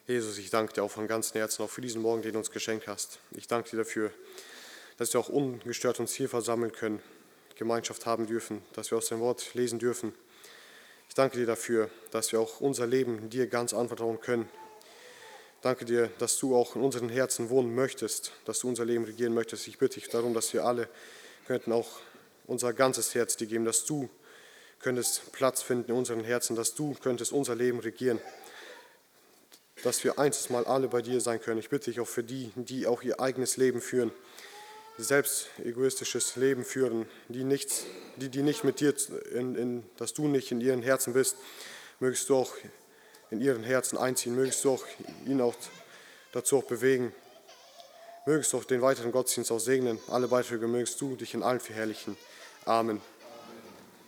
Jesus, ich danke dir auch von ganzem Herzen, auch für diesen Morgen, den du uns geschenkt hast. Ich danke dir dafür, dass wir auch ungestört uns hier versammeln können, Gemeinschaft haben dürfen, dass wir aus deinem Wort lesen dürfen. Ich danke dir dafür, dass wir auch unser Leben dir ganz anvertrauen können. Danke dir, dass du auch in unseren Herzen wohnen möchtest, dass du unser Leben regieren möchtest. Ich bitte dich darum, dass wir alle könnten auch unser ganzes Herz dir geben, dass du könntest Platz finden in unseren Herzen, dass du könntest unser Leben regieren, dass wir einziges Mal alle bei dir sein können. Ich bitte dich auch für die, die auch ihr eigenes Leben führen, selbst egoistisches Leben führen, die nicht mit dir, dass du nicht in ihren Herzen bist, mögest du auch in ihren Herzen einziehen, mögest du auch ihn auch dazu auch bewegen, mögest du auch den weiteren Gottesdienst auch segnen, alle Beiträge mögest du dich in allen verherrlichen. Amen.